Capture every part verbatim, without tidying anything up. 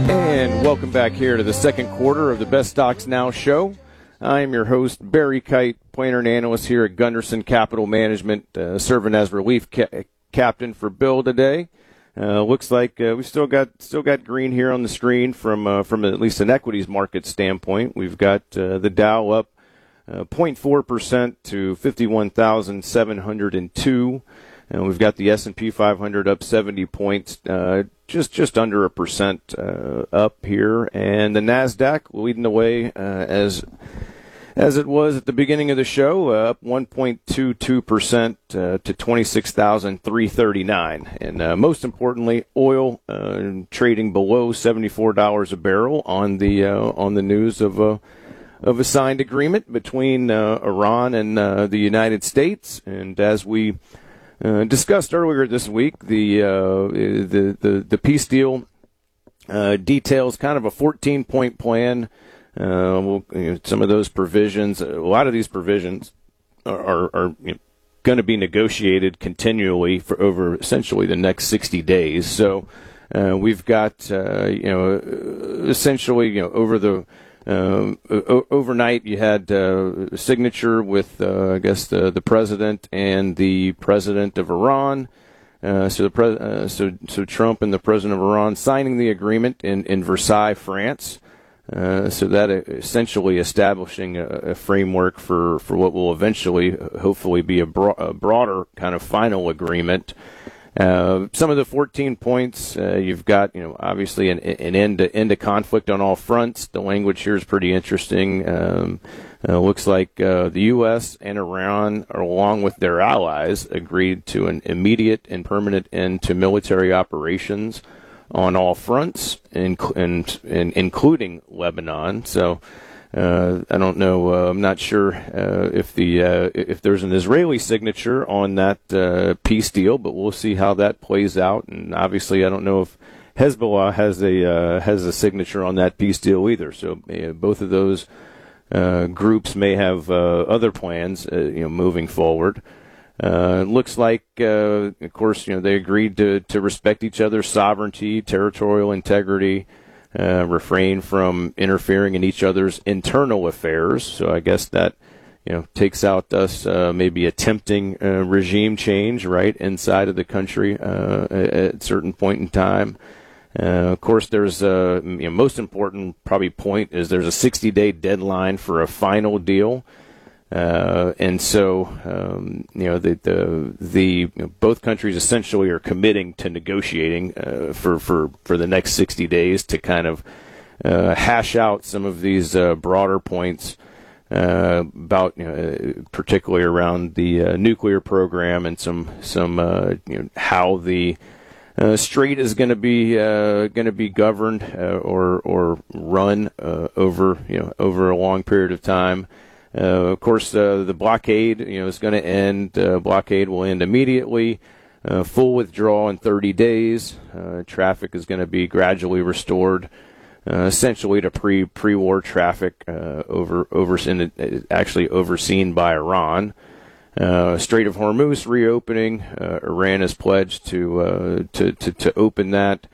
And welcome back here to the second quarter of the Best Stocks Now show. I am your host, Barry Kite, planner and analyst here at Gunderson Capital Management, uh, serving as relief ca- captain for Bill today. Uh, looks like uh, we still got still got green here on the screen from uh, from at least an equities market standpoint. We've got uh, the Dow up uh, zero point four percent to fifty-one thousand seven hundred two. And we've got the S and P five hundred up seventy points, uh, just just under a percent uh, up here, and the Nasdaq leading the way uh, as as it was at the beginning of the show, uh, up one point two two percent uh, to twenty-six thousand three hundred thirty-nine. And uh, most importantly, oil uh, trading below seventy-four dollars a barrel on the uh, on the news of a of a signed agreement between uh, Iran and uh, the United States, and as we Uh, discussed earlier this week, the uh, the, the the peace deal uh, details kind of a fourteen-point plan. Uh, we'll, you know, some of those provisions, a lot of these provisions are, are, are you know, going to be negotiated continually for over essentially the next sixty days. So uh, we've got uh, you know essentially you know over the Um, o- overnight, you had uh, a signature with, uh, I guess, the, the president and the president of Iran. Uh, so, the pre- uh, so, so Trump and the president of Iran signing the agreement in, in Versailles, France. Uh, so that essentially establishing a, a framework for, for what will eventually, hopefully, be a, bro- a broader kind of final agreement. Uh, some of the fourteen points, uh, you've got, you know, obviously an, an end to end to conflict on all fronts. The language here is pretty interesting. Um, uh, looks like uh, the U S and Iran, along with their allies, agreed to an immediate and permanent end to military operations on all fronts, inc- and, and including Lebanon. So. Uh, I don't know. Uh, I'm not sure uh, if the uh, if there's an Israeli signature on that uh, peace deal, but we'll see how that plays out. And obviously, I don't know if Hezbollah has a uh, has a signature on that peace deal either. So uh, both of those uh, groups may have uh, other plans, uh, you know, moving forward. Uh, it looks like, uh, of course, you know, they agreed to to respect each other's sovereignty, territorial integrity. Uh, refrain from interfering in each other's internal affairs. So I guess that, you know, takes out us uh, maybe attempting uh, regime change right inside of the country uh, at a certain point in time. Uh, of course, there's a you know, most important probably point is there's a sixty-day deadline for a final deal. Uh, and so, um, you know, the, the, the, you know, both countries essentially are committing to negotiating, uh, for, for, for the next sixty days to kind of, uh, hash out some of these, uh, broader points, uh, about, you know, particularly around the, uh, nuclear program and some, some, uh, you know, how the, uh, strait is going to be, uh, going to be governed, uh, or, or run, uh, over, you know, over a long period of time. Uh, of course, uh, the blockade, you know, is going to end. Uh, blockade will end immediately. Uh, full withdrawal in thirty days. Uh, traffic is going to be gradually restored, uh, essentially to pre pre war traffic, uh, over over actually overseen by Iran. Uh, Strait of Hormuz reopening. Uh, Iran has pledged to uh, to, to to open that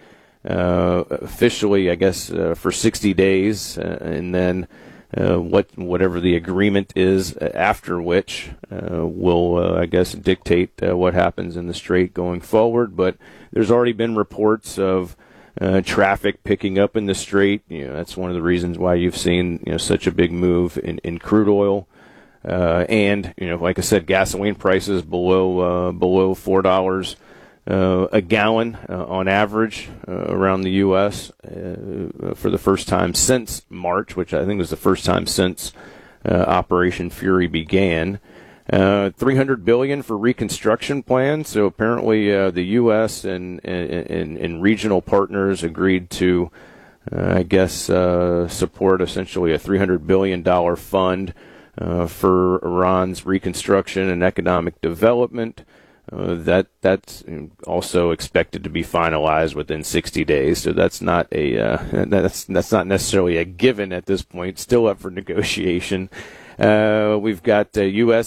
uh, officially, I guess, uh, for sixty days, uh, and then. Uh, what whatever the agreement is after which uh, will, uh, I guess, dictate uh, what happens in the strait going forward. But there's already been reports of uh, traffic picking up in the strait. You know, that's one of the reasons why you've seen you know such a big move in, in crude oil, uh, and you know, like I said, gasoline prices below uh, below four dollars. Uh, a gallon uh, on average uh, around the U S uh, for the first time since March, which I think was the first time since uh, Operation Fury began. Uh, three hundred billion dollars for reconstruction plan. So apparently uh, the U S and, and, and regional partners agreed to, uh, I guess, uh, support essentially a three hundred billion dollars fund uh, for Iran's reconstruction and economic development. Uh, that that's also expected to be finalized within sixty days. So that's not a uh, that's that's not necessarily a given at this point. Still up for negotiation. Uh, we've got uh, U S